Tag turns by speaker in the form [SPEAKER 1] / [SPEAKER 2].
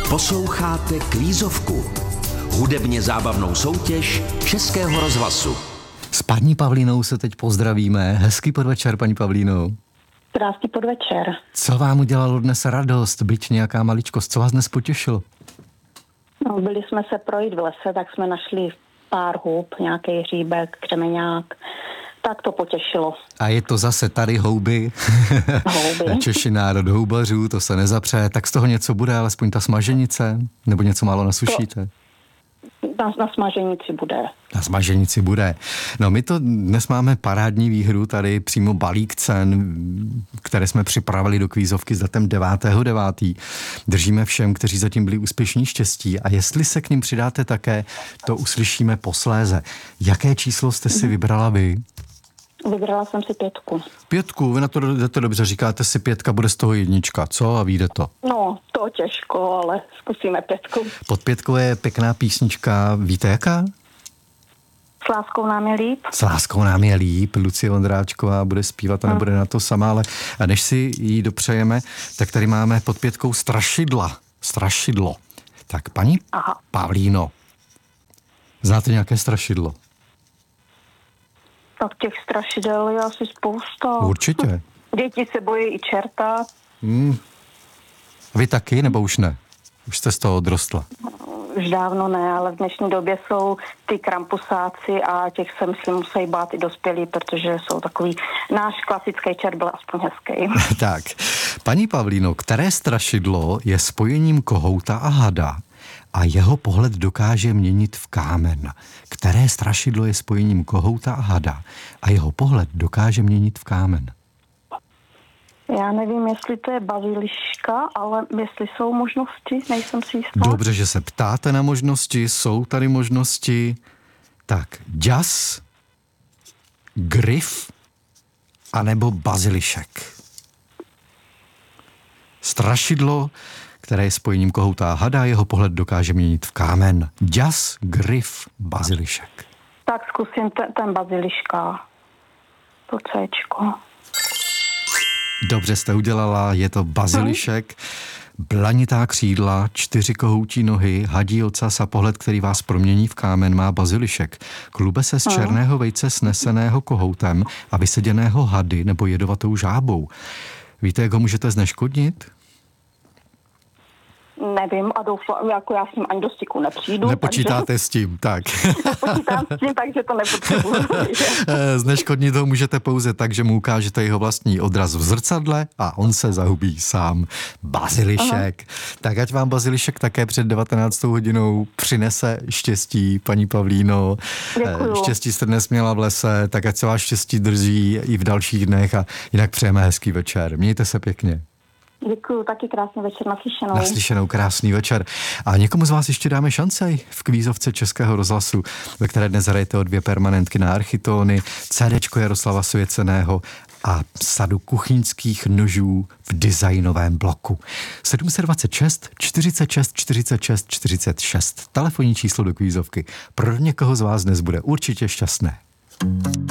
[SPEAKER 1] Posloucháte Kvízovku, hudebně zábavnou soutěž Českého rozhlasu.
[SPEAKER 2] S paní Pavlínou se teď pozdravíme. Hezký podvečer, paní Pavlíno.
[SPEAKER 3] Krásný podvečer.
[SPEAKER 2] Co vám udělalo dnes radost, byť nějaká maličkost? Co vás dnes potěšilo?
[SPEAKER 3] No, byli jsme se projít v lese, tak jsme našli pár hub, nějaký hříbek, křemeňák. Tak to potěšilo.
[SPEAKER 2] A je to zase tady houby.
[SPEAKER 3] Houby.
[SPEAKER 2] Češi národ houbařů, to se nezapře. Tak z toho něco bude, alespoň ta smaženice? Nebo něco málo nasušíte?
[SPEAKER 3] Na smaženici bude.
[SPEAKER 2] Na smaženici bude. No my to dnes máme parádní výhru, tady přímo balík cen, které jsme připravili do kvízovky s datem 9.9. Držíme všem, kteří zatím byli úspěšní, štěstí, a jestli se k nim přidáte také, to uslyšíme posléze. Jaké číslo jste si vybrala vy?
[SPEAKER 3] Vybrala jsem si 5.
[SPEAKER 2] 5, vy na to jdete dobře, říkáte si 5, bude z toho 1, co? A vyjde to.
[SPEAKER 3] No, to těžko, ale zkusíme 5.
[SPEAKER 2] Pod 5 je pěkná písnička, víte jaká?
[SPEAKER 3] S láskou nám je líp.
[SPEAKER 2] S láskou nám je líp, Lucie Vondráčková bude zpívat a nebude na to sama, ale než si ji dopřejeme, tak tady máme pod 5 strašidlo. Tak paní Pavlíno, znáte nějaké strašidlo?
[SPEAKER 3] Tak těch strašidel je asi spousta.
[SPEAKER 2] Určitě.
[SPEAKER 3] Děti se bojí i čerta.
[SPEAKER 2] Vy taky, nebo už ne? Už jste z toho odrostla?
[SPEAKER 3] Už dávno ne, ale v dnešní době jsou ty krampusáci a těch se, myslím, musí bát i dospělí, protože jsou takový, náš klasický čert byl aspoň hezký.
[SPEAKER 2] Tak, paní Pavlíno, které strašidlo je spojením kohouta a hada a jeho pohled dokáže měnit v kámen? Které strašidlo je spojením kohouta a hada a jeho pohled dokáže měnit v kámen?
[SPEAKER 3] Já nevím, jestli to je baziliška, ale jestli jsou možnosti, nejsem si jistá.
[SPEAKER 2] Dobře, že se ptáte na možnosti, jsou tady možnosti. Tak, ďas, grif anebo bazilišek. Strašidlo, které je spojením kohouta a hada, jeho pohled dokáže měnit v kámen. Ďas, grif, bazilišek.
[SPEAKER 3] Tak zkusím ten baziliška. To Cčko.
[SPEAKER 2] Dobře jste udělala, je to bazilišek, blanitá křídla, 4 kohoutí nohy, hadí ocas a pohled, který vás promění v kámen, má bazilišek. Klube se z černého vejce sneseného kohoutem a vyseděného hady nebo jedovatou žábou. Víte, jak ho můžete zneškodnit?
[SPEAKER 3] Nevím a doufám, jako já s ním ani do styku nepřijdu.
[SPEAKER 2] Nepočítáte s tím, tak.
[SPEAKER 3] Nepočítám s tím, takže to nepotřebuji.
[SPEAKER 2] Zneškodnit ho můžete pouze tak, že mu ukážete jeho vlastní odraz v zrcadle a on se zahubí sám. Bazilišek. Tak ať vám bazilišek také před 19. hodinou přinese štěstí, paní Pavlíno.
[SPEAKER 3] Děkuju.
[SPEAKER 2] Štěstí jste dnes měla v lese, tak ať se vás štěstí drží i v dalších dnech a jinak přejeme hezký večer. Mějte se pěkně.
[SPEAKER 3] Děkuju, taky krásný večer, naslyšenou.
[SPEAKER 2] Naslyšenou, krásný večer. A někomu z vás ještě dáme šanci v kvízovce Českého rozhlasu, ve které dnes hrajete o 2 permanentky na architóny, CDčko Jaroslava Svěceného a sadu kuchyňských nožů v designovém bloku. 726 46 46 46. Telefonní číslo do kvízovky. Pro někoho z vás dnes bude určitě šťastné.